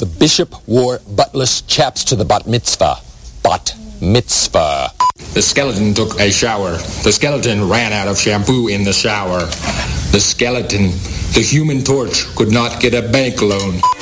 The bishop wore buttless chaps to the bat mitzvah. Bat mitzvah. The skeleton took a shower. The skeleton ran out of shampoo in the shower. The skeleton, the Human Torch, could not get a bank loan.